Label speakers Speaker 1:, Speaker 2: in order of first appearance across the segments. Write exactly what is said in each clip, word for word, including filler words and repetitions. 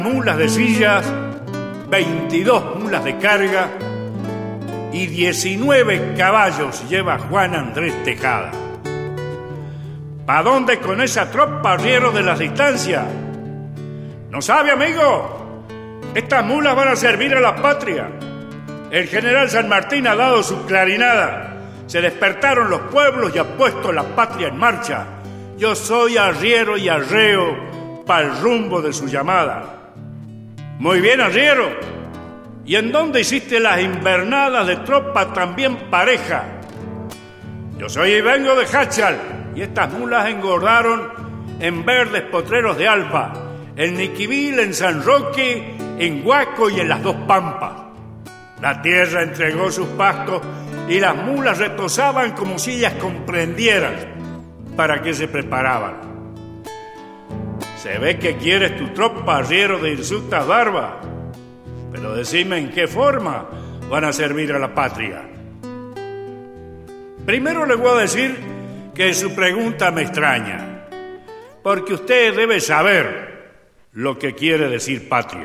Speaker 1: mulas de sillas, veintidós mulas de carga y diecinueve caballos lleva Juan Andrés Tejada. ¿Pa' dónde con esa tropa, arriero de las distancias? ¿No sabe, amigo? Estas mulas van a servir a la patria. El general San Martín ha dado su clarinada. Se despertaron los pueblos y ha puesto la patria en marcha. Yo soy arriero y arreo pa'l rumbo de su llamada. Muy bien, arriero. ¿Y en dónde hiciste las invernadas de tropa también pareja? Yo soy y vengo de Hachal, y estas mulas engordaron en verdes potreros de Alfa, en Niquivil, en San Roque, en Huaco y en las dos Pampas. La tierra entregó sus pastos y las mulas retozaban como si ellas comprendieran para qué se preparaban. Se ve que quieres tu tropa, arriero de hirsutas barba, pero decime en qué forma van a servir a la patria. Primero le voy a decir que su pregunta me extraña, porque usted debe saber lo que quiere decir patria.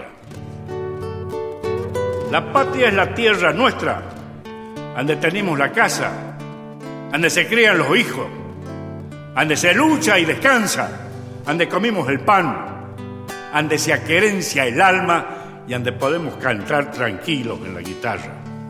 Speaker 1: La patria es la tierra nuestra, donde tenemos la casa, donde se crían los hijos, donde se lucha y descansa, donde comimos el pan, donde se aquerencia el alma y donde podemos cantar tranquilos en la guitarra.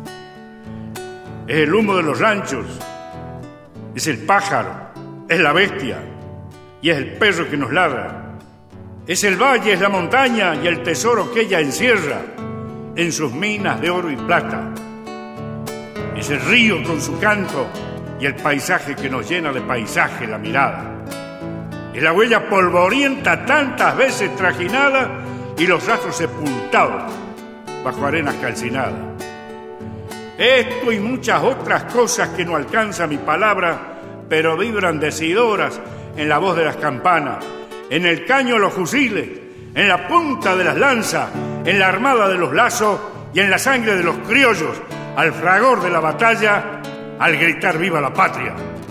Speaker 1: Es el humo de los ranchos, es el pájaro, es la bestia y es el perro que nos ladra. Es el valle, es la montaña y el tesoro que ella encierra en sus minas de oro y plata. Es el río con su canto y el paisaje que nos llena de paisaje la mirada. Es la huella polvorienta tantas veces trajinada y los rastros sepultados bajo arenas calcinadas. Esto y muchas otras cosas que no alcanza mi palabra, pero vibran decidoras en la voz de las campanas, en el caño de los fusiles, en la punta de las lanzas, en la armada de los lazos y en la sangre de los criollos, al fragor de la batalla, al gritar ¡viva la patria!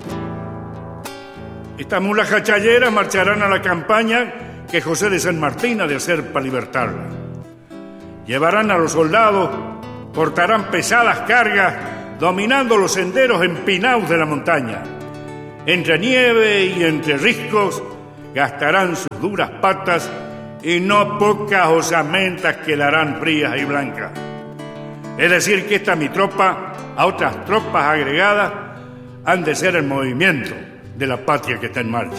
Speaker 1: Estas mulas hachalleras marcharán a la campaña que José de San Martín ha de hacer para libertarla. Llevarán a los soldados, portarán pesadas cargas, dominando los senderos empinados de la montaña. Entre nieve y entre riscos, gastarán sus duras patas y no pocas osamentas quedarán frías y blancas. Es decir, que esta mi tropa, a otras tropas agregadas, han de ser el movimiento de la patria que está en marcha.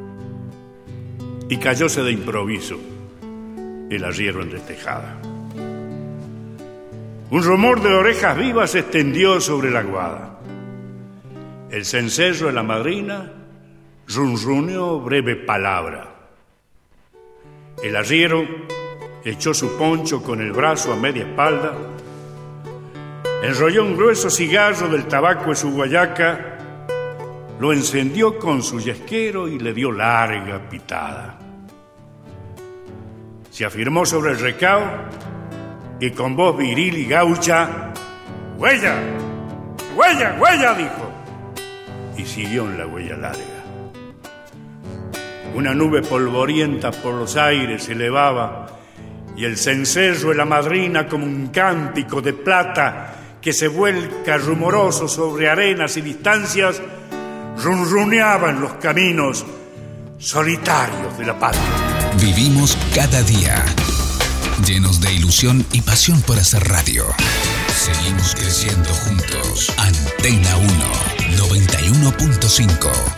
Speaker 1: Y cayóse de improviso el arriero Andrés Tejada. Un rumor de orejas vivas se extendió sobre la aguada. El cencerro de la madrina runruneó breve palabra. El arriero echó su poncho con el brazo a media espalda, enrolló un grueso cigarro del tabaco de su guayaca, lo encendió con su yesquero y le dio larga pitada. Se afirmó sobre el recao y con voz viril y gaucha, ¡huella! ¡Huella! ¡Huella!, dijo. Y siguió en la huella larga. Una nube polvorienta por los aires se elevaba y el cencerro de la madrina, como un cántico de plata que se vuelca rumoroso sobre arenas y distancias, runruneaba en los caminos solitarios de la patria.
Speaker 2: Vivimos cada día llenos de ilusión y pasión por hacer radio. Seguimos creciendo juntos. Antena uno, noventa y uno punto cinco.